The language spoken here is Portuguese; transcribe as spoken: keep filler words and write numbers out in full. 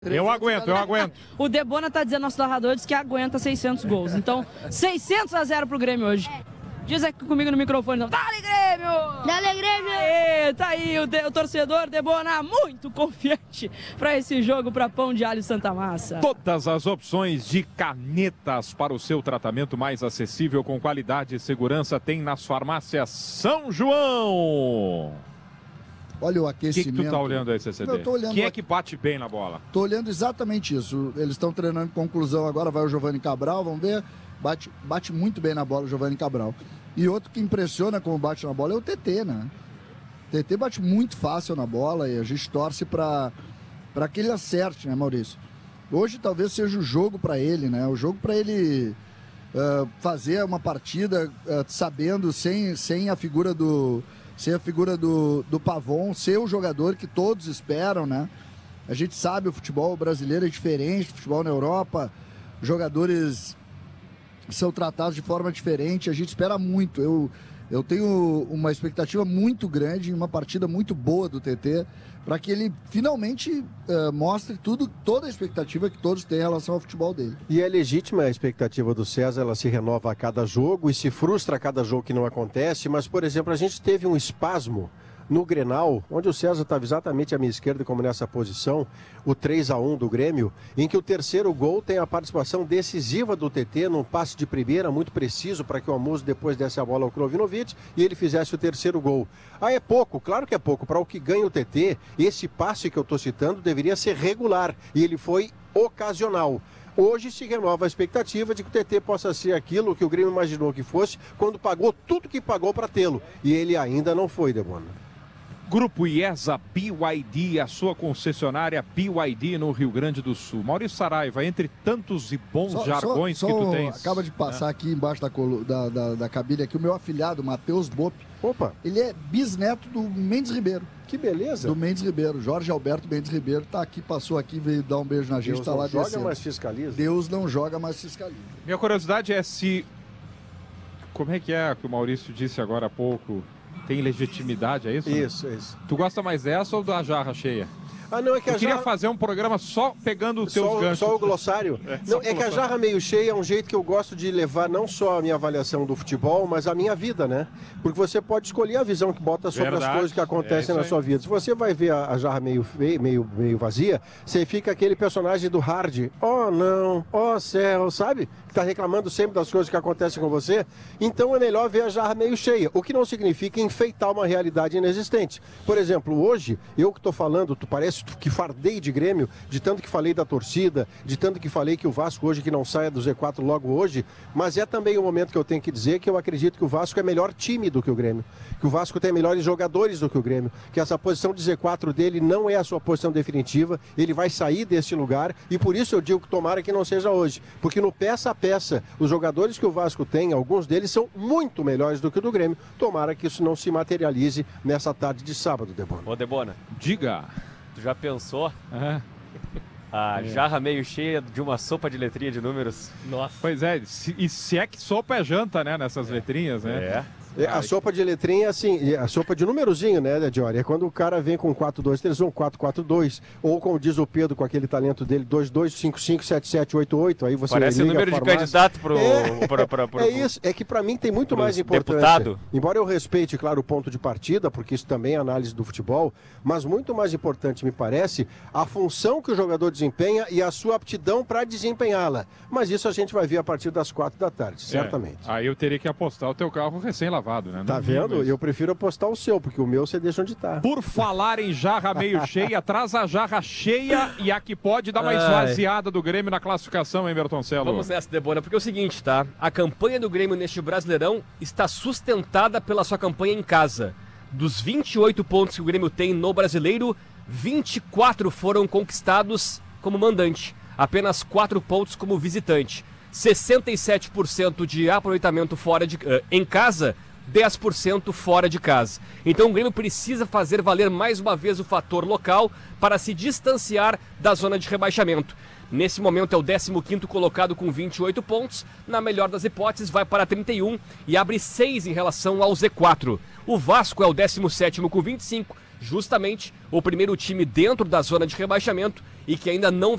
Eu aguento, eu aguento. O Debona tá dizendo, nosso narrador diz que aguenta seiscentos gols. Então, seiscentos a zero pro Grêmio hoje. Diz aqui comigo no microfone, não. Dale, Grêmio! Dale, Grêmio! Aê, tá aí o, de, o torcedor Debona muito confiante para esse jogo, para Pão de Alho Santa Massa. Todas as opções de canetas para o seu tratamento mais acessível com qualidade e segurança tem nas farmácias São João. Olha o O que, aquecimento. que tu tá olhando aí, C C D? Eu tô olhando Quem é aqui. que bate bem na bola? Tô olhando exatamente isso. Eles estão treinando em conclusão agora, vai o Giovani Cabral, vamos ver. Bate, bate muito bem na bola o Giovani Cabral. E outro que impressiona como bate na bola é o T T, né? O T T bate muito fácil na bola e a gente torce para para que ele acerte, né, Maurício? Hoje talvez seja o jogo para ele, né? O jogo para ele uh, fazer uma partida uh, sabendo, sem, sem a figura do sem a figura do, do Pavon, ser o jogador que todos esperam, né? A gente sabe o futebol brasileiro é diferente do futebol na Europa, jogadores são tratados de forma diferente, a gente espera muito. Eu, eu tenho uma expectativa muito grande em uma partida muito boa do T T, para que ele finalmente uh, mostre tudo, toda a expectativa que todos têm em relação ao futebol dele. E é legítima a expectativa do César, ela se renova a cada jogo e se frustra a cada jogo que não acontece, mas, por exemplo, a gente teve um espasmo no Grenal, onde o César estava exatamente à minha esquerda, como nessa posição, o três a um do Grêmio, em que o terceiro gol tem a participação decisiva do T T num passe de primeira, muito preciso, para que o Amuso depois desse a bola ao Krovinovic e ele fizesse o terceiro gol. Ah, é pouco? Claro que é pouco. Para o que ganha o T T, esse passe que eu estou citando deveria ser regular, e ele foi ocasional. Hoje se renova a expectativa de que o T T possa ser aquilo que o Grêmio imaginou que fosse quando pagou tudo que pagou para tê-lo. E ele ainda não foi, Debona. Grupo IESA B Y D, a sua concessionária B Y D no Rio Grande do Sul. Maurício Saraiva, entre tantos e bons Só- jargões só- que só tu tens. Acaba de passar aqui embaixo da, colu- da, da, da cabine aqui o meu afilhado, Matheus Bop. Opa, Ele é bisneto do Mendes Ribeiro. que beleza. Do Mendes Ribeiro, Jorge Alberto Mendes Ribeiro, tá aqui, passou aqui, veio dar um beijo na gente, Deus tá não lá joga, descendo. mas fiscaliza. Deus não joga, mas fiscaliza. Minha curiosidade é se... Como é que é que o Maurício disse agora há pouco? Tem legitimidade, é isso? Isso, isso. Tu gosta mais dessa ou da jarra cheia? Ah, não, é que Eu a queria jarra... fazer um programa só pegando os teus Só, o- ganchos. só o glossário? É, não, só o é que a glossário. jarra meio cheia é um jeito que eu gosto de levar não só a minha avaliação do futebol, mas a minha vida, né? Porque você pode escolher a visão que bota sobre Verdade, as coisas que é acontecem isso na aí. sua vida. Se você vai ver a, a jarra meio, feia, meio, meio vazia, você fica aquele personagem do hard. Oh, não. Oh, céu, sabe? Que tá reclamando sempre das coisas que acontecem com você. Então é melhor ver a jarra meio cheia. O que não significa enfeitar uma realidade inexistente. Por exemplo, hoje, eu que tô falando, tu parece que fardei de Grêmio, de tanto que falei da torcida, de tanto que falei que o Vasco hoje que não saia do Z quatro logo hoje, mas é também o momento que eu tenho que dizer que eu acredito que o Vasco é melhor time do que o Grêmio, que o Vasco tem melhores jogadores do que o Grêmio, que essa posição de Z quatro dele não é a sua posição definitiva, ele vai sair deste lugar e por isso eu digo que tomara que não seja hoje, porque no peça a peça, os jogadores que o Vasco tem, alguns deles são muito melhores do que o do Grêmio, tomara que isso não se materialize nessa tarde de sábado, Debona. Ô, Debona, Diga. tu já pensou É. a jarra meio cheia de uma sopa de letrinha de números? Nossa. Pois é, se- e se é que sopa é janta, né? Nessas letrinhas, né? É. É, a sopa de letrinha, assim, a sopa de númerozinho, né, Diori? É quando o cara vem com quatro dois três um, quatro quatro dois, ou como diz o Pedro, com aquele talento dele, dois dois cinco cinco sete sete oito oito, aí você Parece o liga a número de farmácia. candidato pro... É, pro, pro, pro- é isso, é que pra mim tem muito pros mais importância. deputado. Embora eu respeite, claro, o ponto de partida, porque isso também é análise do futebol, mas muito mais importante, me parece, a função que o jogador desempenha e a sua aptidão para desempenhá-la. Mas isso a gente vai ver a partir das quatro da tarde, certamente. É, aí eu teria que apostar o teu carro recém-lavado, né? Tá Não vendo? digo isso. Eu prefiro apostar o seu, porque o meu você deixa onde tá. Por falar em jarra meio cheia, traz a jarra cheia e a que pode dar uma Ai. esvaziada do Grêmio na classificação, hein, Bertoncelo? Vamos nessa, Debona, porque é o seguinte, tá? A campanha do Grêmio neste Brasileirão está sustentada pela sua campanha em casa. Dos vinte e oito pontos que o Grêmio tem no Brasileiro, vinte e quatro foram conquistados como mandante. Apenas quatro pontos como visitante. sessenta e sete por cento de aproveitamento fora de, uh, em casa, dez por cento fora de casa. Então o Grêmio precisa fazer valer mais uma vez o fator local para se distanciar da zona de rebaixamento. Nesse momento é o décimo quinto colocado com vinte e oito pontos. Na melhor das hipóteses, vai para trinta e um e abre seis em relação ao Z quatro. O Vasco é o décimo sétimo com vinte e cinco justamente o primeiro time dentro da zona de rebaixamento e que ainda não